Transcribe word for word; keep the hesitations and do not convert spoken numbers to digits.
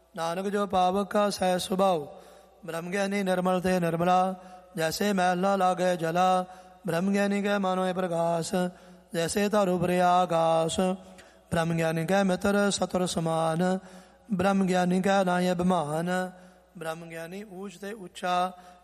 ਨਾਨਕ ਜੋ ਪਾਵਕ ਕਾ ਸਹਿ ਸੁਭਾਉ। ਬ੍ਰਹਮ ਗਿਆਨੀ ਨਿਰਮਲ ਤੇ ਨਿਰਮਲਾ, ਜੈਸੇ ਮਹਿਲਾ ਲਾਗੇ ਜਲਾ। ਬ੍ਰਹਮ ਗਿਆਨੀ ਕੈ ਮਨੋਂ ਪ੍ਰਕਾਸ਼, ਜੈਸੇ ਧਾਰੂ ਪ੍ਰਿਆ ਆਕਾਸ਼। ਬ੍ਰਹਮ ਗਿਆਨੀ ਕੈ ਮਿੱਤਰ ਸਤੁਰ ਸਮਾਨ, ਬ੍ਰਹਮ ਗਿਆਨੀ ਕੈ ਨਾਇ ਅਭਿਮਾਨ। ਬ੍ਰਹਮ ਗਿਆਨੀ ਊਚ ਤੇ ਉੱਚਾ,